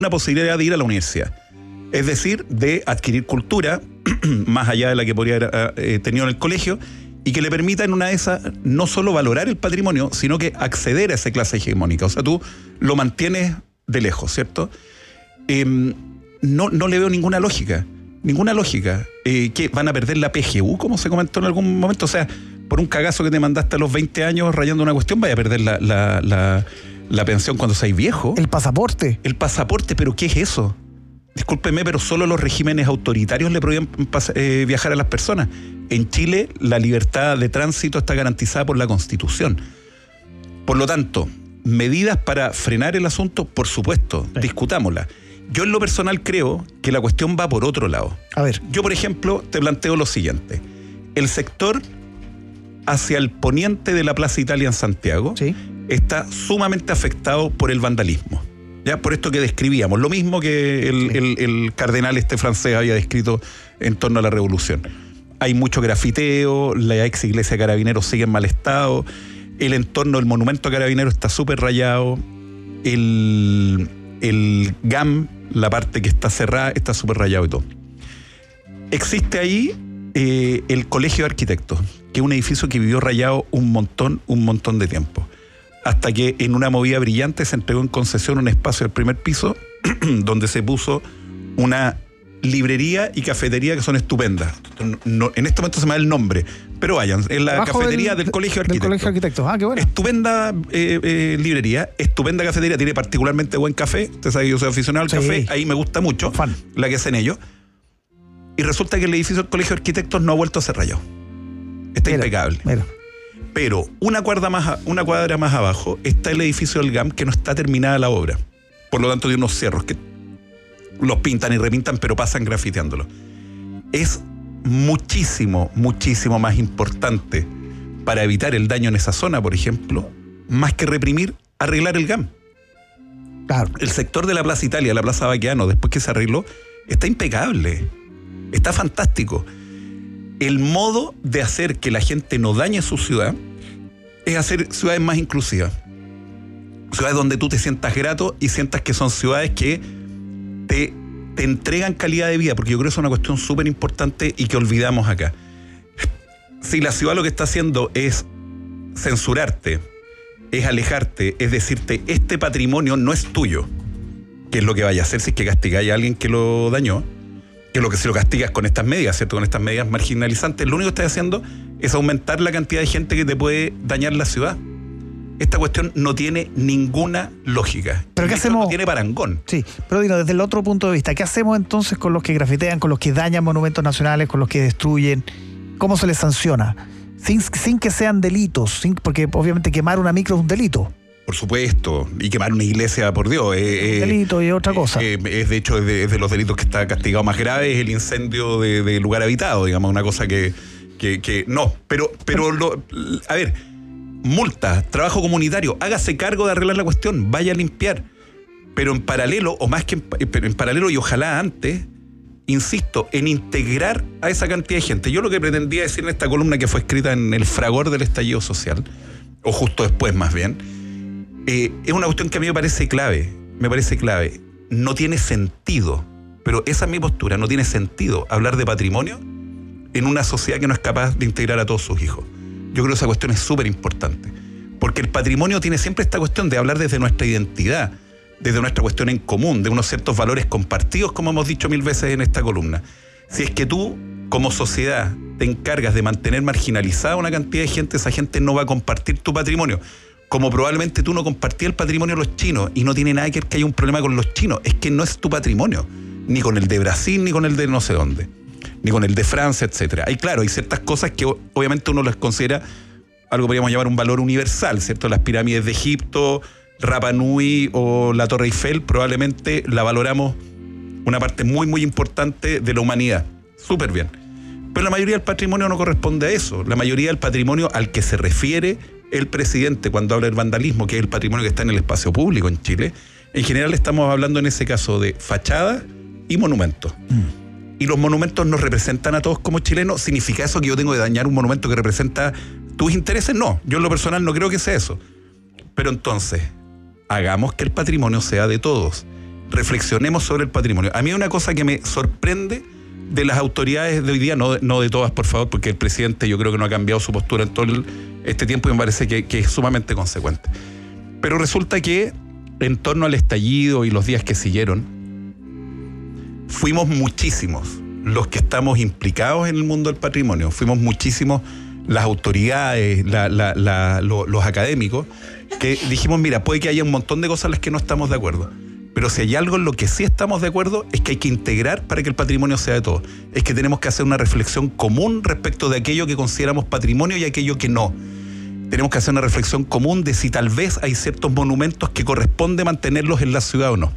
una posibilidad de ir a la universidad. Es decir, de adquirir cultura, más allá de la que podría haber tenido en el colegio, y que le permita en una de esas no solo valorar el patrimonio, sino que acceder a esa clase hegemónica. O sea, tú lo mantienes de lejos, ¿cierto? No le veo ninguna lógica. Que van a perder la PGU, como se comentó en algún momento. O sea, por un cagazo que te mandaste a los 20 años rayando una cuestión, vaya a perder la pensión cuando seas viejo. El pasaporte, pero ¿qué es eso? Discúlpeme, pero solo los regímenes autoritarios le prohíben viajar a las personas. En Chile, la libertad de tránsito está garantizada por la Constitución. Por lo tanto, medidas para frenar el asunto, por supuesto, sí. Discutámosla. Yo en lo personal creo que la cuestión va por otro lado. A ver. Yo, por ejemplo, te planteo lo siguiente. El sector hacia el poniente de la Plaza Italia en Santiago, ¿sí?, está sumamente afectado por el vandalismo. Ya por esto que describíamos, lo mismo que el cardenal francés había descrito en torno a la revolución. Hay mucho grafiteo, la ex iglesia de Carabineros sigue en mal estado, el entorno del monumento a Carabineros está súper rayado, el GAM, la parte que está cerrada, está súper rayado y todo. Existe ahí el Colegio de Arquitectos, que es un edificio que vivió rayado un montón de tiempo. Hasta que en una movida brillante se entregó en concesión un espacio del primer piso donde se puso una librería y cafetería que son estupendas. No, en este momento se me da el nombre, pero vayan, es la cafetería del Colegio de Arquitectos. Del Colegio de Arquitectos, qué bueno. Estupenda librería, estupenda cafetería, tiene particularmente buen café. Usted sabe que yo soy aficionado al café, ahí me gusta mucho la que hacen ellos. Y resulta que el edificio del Colegio de Arquitectos no ha vuelto a ser rayado. Está impecable. Pero una cuadra más abajo está el edificio del GAM, que no está terminada la obra. Por lo tanto, tiene unos cerros que los pintan y repintan, pero pasan grafiteándolo. Es muchísimo más importante para evitar el daño en esa zona, por ejemplo, más que reprimir, arreglar el GAM. Claro. El sector de la Plaza Italia, la Plaza Baqueano, después que se arregló, está impecable. Está fantástico. El modo de hacer que la gente no dañe su ciudad es hacer ciudades más inclusivas. Ciudades donde tú te sientas grato y sientas que son ciudades que te entregan calidad de vida, porque yo creo que es una cuestión súper importante y que olvidamos acá. Si la ciudad lo que está haciendo es censurarte, es alejarte, es decirte, este patrimonio no es tuyo, que es lo que vaya a hacer si es que castigáis a alguien que lo dañó, que es lo que si lo castigas con estas medidas, ¿cierto? Con estas medidas marginalizantes, lo único que estás haciendo es aumentar la cantidad de gente que te puede dañar la ciudad. Esta cuestión no tiene ninguna lógica. ¿Pero qué hacemos? No tiene parangón. Sí, pero Dino, desde el otro punto de vista, ¿qué hacemos entonces con los que grafitean, con los que dañan monumentos nacionales, con los que destruyen? ¿Cómo se les sanciona? Sin que sean delitos, porque obviamente quemar una micro es un delito. Por supuesto, y quemar una iglesia, por Dios. Delito y otra cosa. Es de hecho es de los delitos que está castigado más grave, es el incendio de lugar habitado, digamos, una cosa que no. Pero a ver, multa, trabajo comunitario, hágase cargo de arreglar la cuestión, vaya a limpiar. Pero en paralelo, o más que en paralelo y ojalá antes, insisto, en integrar a esa cantidad de gente. Yo lo que pretendía decir en esta columna que fue escrita en el fragor del estallido social, o justo después más bien, es una cuestión que a mí me parece clave. No tiene sentido, pero esa es mi postura, no tiene sentido hablar de patrimonio en una sociedad que no es capaz de integrar a todos sus hijos. Yo creo que esa cuestión es súper importante, porque el patrimonio tiene siempre esta cuestión de hablar desde nuestra identidad, desde nuestra cuestión en común, de unos ciertos valores compartidos, como hemos dicho 1000 veces en esta columna. Si es que tú, como sociedad, te encargas de mantener marginalizada una cantidad de gente, esa gente no va a compartir tu patrimonio. Como probablemente tú no compartías el patrimonio de los chinos, y no tiene nada que ver que haya un problema con los chinos, es que no es tu patrimonio, ni con el de Brasil, ni con el de no sé dónde, ni con el de Francia, etcétera. Y claro, hay ciertas cosas que obviamente uno las considera algo que podríamos llamar un valor universal, ¿cierto? Las pirámides de Egipto, Rapa Nui o la Torre Eiffel, probablemente la valoramos una parte muy importante de la humanidad. Súper bien. Pero la mayoría del patrimonio no corresponde a eso. La mayoría del patrimonio al que se refiere el presidente cuando habla del vandalismo, que es el patrimonio que está en el espacio público en Chile, en general estamos hablando en ese caso de fachadas y monumentos. Y los monumentos nos representan a todos como chilenos. ¿Significa eso que yo tengo que dañar un monumento que representa tus intereses? No, yo en lo personal no creo que sea eso. Pero entonces, hagamos que el patrimonio sea de todos. reflexionemos sobre el patrimonio. A mí hay una cosa que me sorprende de las autoridades de hoy día, no de todas, por favor, porque el presidente yo creo que no ha cambiado su postura en todo este tiempo y me parece que es sumamente consecuente. Pero resulta que en torno al estallido y los días que siguieron, fuimos muchísimos los que estamos implicados en el mundo del patrimonio, fuimos muchísimos las autoridades, los académicos, que dijimos, mira, puede que haya un montón de cosas en las que no estamos de acuerdo, pero si hay algo en lo que sí estamos de acuerdo es que hay que integrar para que el patrimonio sea de todos. Es que tenemos que hacer una reflexión común respecto de aquello que consideramos patrimonio y aquello que no. Tenemos que hacer una reflexión común de si tal vez hay ciertos monumentos que corresponde mantenerlos en la ciudad o no.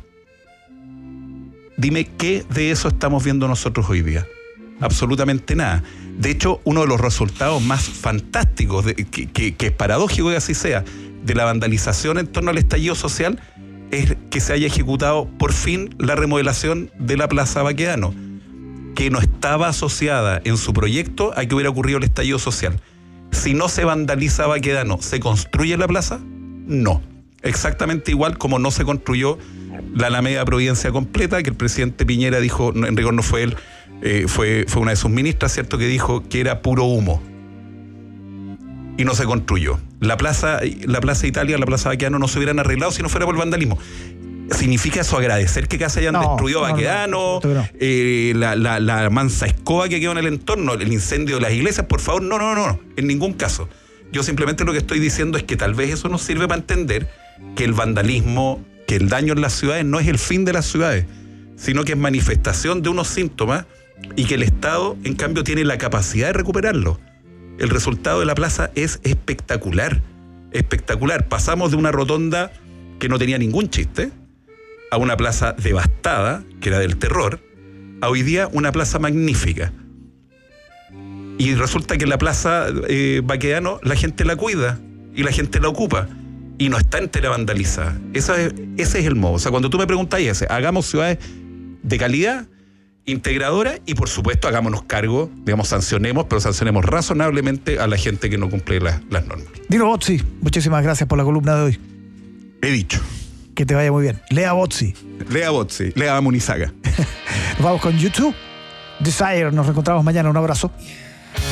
Dime qué de eso estamos viendo nosotros hoy día. Absolutamente nada. De hecho, uno de los resultados más fantásticos, que es paradójico que así sea, de la vandalización en torno al estallido social, es que se haya ejecutado por fin la remodelación de la Plaza Baquedano, que no estaba asociada en su proyecto a que hubiera ocurrido el estallido social. Si no se vandaliza Baquedano, ¿se construye la plaza? No. Exactamente igual como no se construyó la Alameda Providencia completa, que el presidente Piñera dijo, en rigor no fue él, fue una de sus ministras, ¿cierto?, que dijo que era puro humo. Y no se construyó. La Plaza Italia, la Plaza Baquedano no se hubieran arreglado si no fuera por el vandalismo. ¿Significa eso agradecer que casi hayan destruido Baquedano? La mansa escoba que quedó en el entorno, el incendio de las iglesias? Por favor, no, en ningún caso. Yo simplemente lo que estoy diciendo es que tal vez eso nos sirve para entender que el vandalismo, que el daño en las ciudades no es el fin de las ciudades, sino que es manifestación de unos síntomas y que el Estado, en cambio, tiene la capacidad de recuperarlo. El resultado de la plaza es espectacular, espectacular. Pasamos de una rotonda que no tenía ningún chiste a una plaza devastada, que era del terror, a hoy día una plaza magnífica. Y resulta que la plaza Baquedano la gente la cuida y la gente la ocupa y no está entera vandalizada. Ese es el modo. O sea, cuando tú me preguntas hagamos ciudades de calidad, integradora, y por supuesto hagámonos cargo, digamos, sancionemos, pero sancionemos razonablemente a la gente que no cumple las normas. Dino Bozzi, muchísimas gracias por la columna de hoy. He dicho. Que te vaya muy bien. Lea Bozzi, Lea Munizaga. Nos vamos con YouTube. Desire, nos reencontramos mañana. Un abrazo.